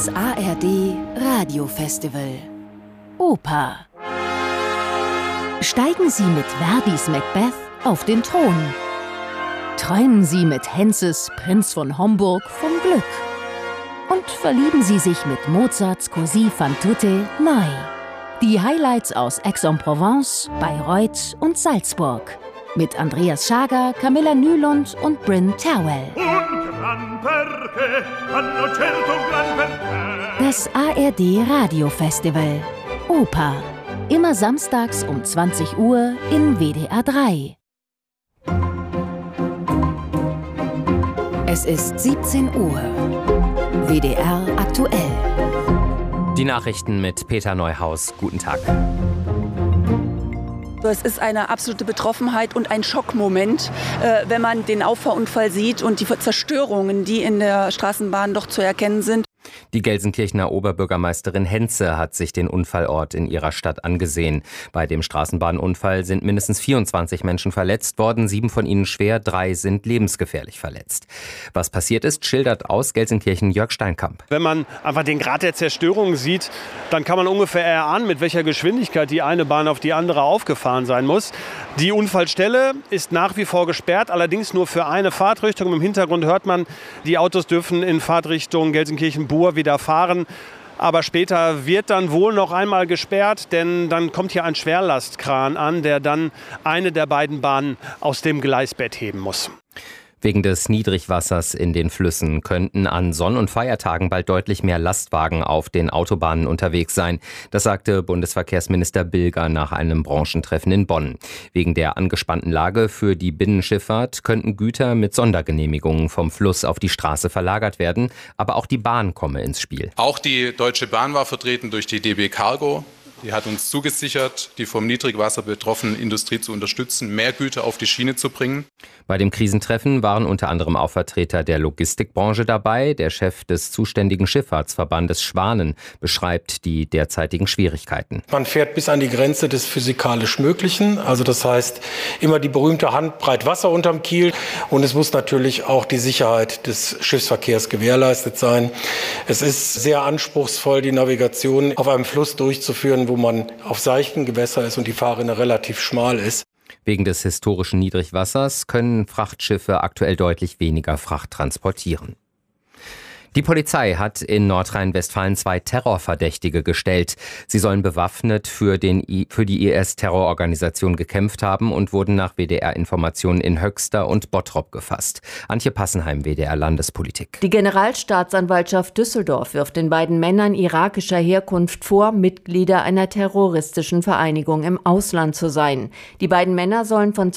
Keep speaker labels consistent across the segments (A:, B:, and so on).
A: Das ARD Radiofestival Oper. Steigen Sie mit Verdis Macbeth auf den Thron. Träumen Sie mit Henzes Prinz von Homburg vom Glück. Und verlieben Sie sich mit Mozarts Così fan tutte mai. Die Highlights aus Aix-en-Provence, Bayreuth und Salzburg. Mit Andreas Schager, Camilla Nylund und Bryn Terwell. Das ARD Radiofestival Oper. Immer samstags um 20 Uhr in WDR 3. Es ist 17 Uhr. WDR aktuell.
B: Die Nachrichten mit Peter Neuhaus. Guten Tag.
C: Es ist eine absolute Betroffenheit und ein Schockmoment, wenn man den Auffahrunfall sieht und die Zerstörungen, die in der Straßenbahn doch zu erkennen sind.
B: Die Gelsenkirchener Oberbürgermeisterin Henze hat sich den Unfallort in ihrer Stadt angesehen. Bei dem Straßenbahnunfall sind mindestens 24 Menschen verletzt worden, 7 von ihnen schwer, 3 sind lebensgefährlich verletzt. Was passiert ist, schildert aus Gelsenkirchen Jörg Steinkamp.
D: Wenn man einfach den Grad der Zerstörung sieht, dann kann man ungefähr erahnen, mit welcher Geschwindigkeit die eine Bahn auf die andere aufgefahren sein muss. Die Unfallstelle ist nach wie vor gesperrt, allerdings nur für eine Fahrtrichtung. Im Hintergrund hört man, die Autos dürfen in Fahrtrichtung Gelsenkirchen-Buhr wieder fahren. Aber später wird dann wohl noch einmal gesperrt, denn dann kommt hier ein Schwerlastkran an, der dann eine der beiden Bahnen aus dem Gleisbett heben muss.
B: Wegen des Niedrigwassers in den Flüssen könnten an Sonn- und Feiertagen bald deutlich mehr Lastwagen auf den Autobahnen unterwegs sein. Das sagte Bundesverkehrsminister Bilger nach einem Branchentreffen in Bonn. Wegen der angespannten Lage für die Binnenschifffahrt könnten Güter mit Sondergenehmigungen vom Fluss auf die Straße verlagert werden. Aber auch die Bahn komme ins Spiel.
E: Auch die Deutsche Bahn war vertreten durch die DB Cargo. Die hat uns zugesichert, die vom Niedrigwasser betroffene Industrie zu unterstützen, mehr Güter auf die Schiene zu bringen.
B: Bei dem Krisentreffen waren unter anderem auch Vertreter der Logistikbranche dabei. Der Chef des zuständigen Schifffahrtsverbandes Schwanen beschreibt die derzeitigen Schwierigkeiten.
F: Man fährt bis an die Grenze des physikalisch Möglichen. Also das heißt, immer die berühmte Handbreit Wasser unterm Kiel. Und es muss natürlich auch die Sicherheit des Schiffsverkehrs gewährleistet sein. Es ist sehr anspruchsvoll, die Navigation auf einem Fluss durchzuführen, wo man auf seichten Gewässer ist und die Fahrrinne relativ schmal ist.
B: Wegen des historischen Niedrigwassers können Frachtschiffe aktuell deutlich weniger Fracht transportieren. Die Polizei hat in Nordrhein-Westfalen 2 Terrorverdächtige gestellt. Sie sollen bewaffnet für die IS-Terrororganisation gekämpft haben und wurden nach WDR-Informationen in Höxter und Bottrop gefasst. Antje Passenheim, WDR-Landespolitik.
G: Die Generalstaatsanwaltschaft Düsseldorf wirft den beiden Männern irakischer Herkunft vor, Mitglieder einer terroristischen Vereinigung im Ausland zu sein. Die beiden Männer sollen von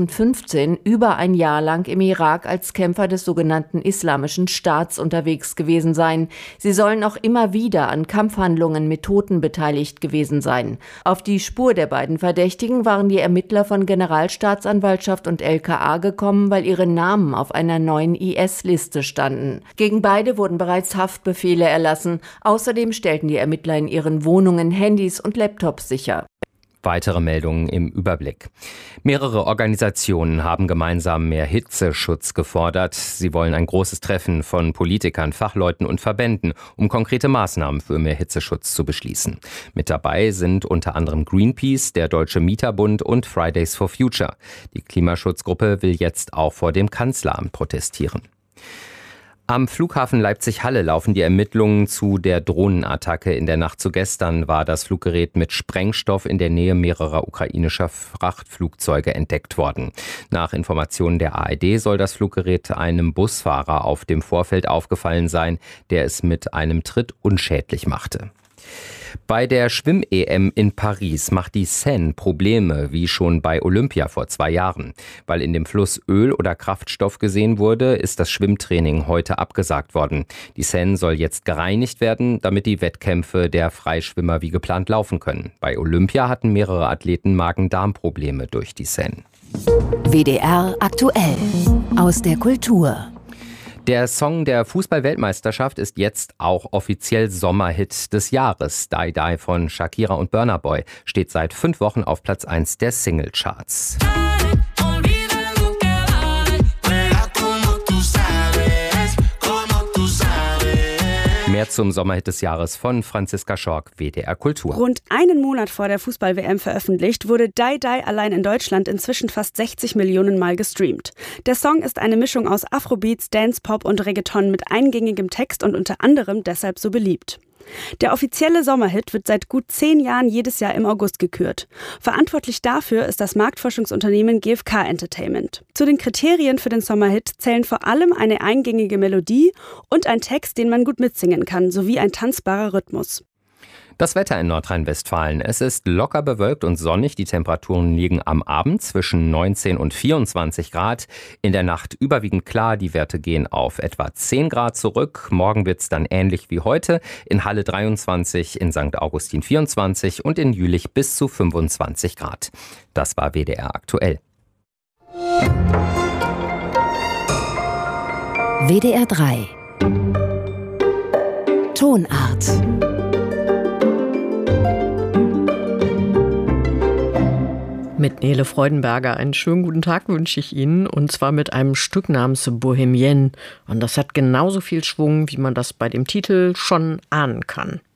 G: 2015 über ein Jahr lang im Irak als Kämpfer des sogenannten Islamischen Staats unterwegs gewesen sein. Sie sollen auch immer wieder an Kampfhandlungen mit Toten beteiligt gewesen sein. Auf die Spur der beiden Verdächtigen waren die Ermittler von Generalstaatsanwaltschaft und LKA gekommen, weil ihre Namen auf einer neuen IS-Liste standen. Gegen beide wurden bereits Haftbefehle erlassen. Außerdem stellten die Ermittler in ihren Wohnungen Handys und Laptops sicher.
B: Weitere Meldungen im Überblick. Mehrere Organisationen haben gemeinsam mehr Hitzeschutz gefordert. Sie wollen ein großes Treffen von Politikern, Fachleuten und Verbänden, um konkrete Maßnahmen für mehr Hitzeschutz zu beschließen. Mit dabei sind unter anderem Greenpeace, der Deutsche Mieterbund und Fridays for Future. Die Klimaschutzgruppe will jetzt auch vor dem Kanzleramt protestieren. Am Flughafen Leipzig-Halle laufen die Ermittlungen zu der Drohnenattacke. In der Nacht zu gestern war das Fluggerät mit Sprengstoff in der Nähe mehrerer ukrainischer Frachtflugzeuge entdeckt worden. Nach Informationen der ARD soll das Fluggerät einem Busfahrer auf dem Vorfeld aufgefallen sein, der es mit einem Tritt unschädlich machte. Bei der Schwimm-EM in Paris macht die Seine Probleme, wie schon bei Olympia vor 2 Jahren. Weil in dem Fluss Öl oder Kraftstoff gesehen wurde, ist das Schwimmtraining heute abgesagt worden. Die Seine soll jetzt gereinigt werden, damit die Wettkämpfe der Freischwimmer wie geplant laufen können. Bei Olympia hatten mehrere Athleten Magen-Darm-Probleme durch die Seine.
A: WDR aktuell. Aus der Kultur.
B: Der Song der Fußball-Weltmeisterschaft ist jetzt auch offiziell Sommerhit des Jahres. Die Die von Shakira und Burna Boy steht seit 5 Wochen auf Platz 1 der Singlecharts. Mehr zum Sommerhit des Jahres von Franziska Schork, WDR Kultur.
H: Rund einen Monat vor der Fußball-WM veröffentlicht, wurde Die Die allein in Deutschland inzwischen fast 60 Millionen Mal gestreamt. Der Song ist eine Mischung aus Afrobeats, Dance, Pop und Reggaeton mit eingängigem Text und unter anderem deshalb so beliebt. Der offizielle Sommerhit wird seit gut 10 Jahren jedes Jahr im August gekürt. Verantwortlich dafür ist das Marktforschungsunternehmen GfK Entertainment. Zu den Kriterien für den Sommerhit zählen vor allem eine eingängige Melodie und ein Text, den man gut mitsingen kann, sowie ein tanzbarer Rhythmus.
B: Das Wetter in Nordrhein-Westfalen. Es ist locker bewölkt und sonnig. Die Temperaturen liegen am Abend zwischen 19 und 24 Grad. In der Nacht überwiegend klar. Die Werte gehen auf etwa 10 Grad zurück. Morgen wird es dann ähnlich wie heute. In Halle 23, in St. Augustin 24 und in Jülich bis zu 25 Grad. Das war WDR aktuell.
A: WDR 3 Tonart.
I: Mit Nele Freudenberger einen schönen guten Tag wünsche ich Ihnen, und zwar mit einem Stück namens Bohemienne. Und das hat genauso viel Schwung, wie man das bei dem Titel schon ahnen kann.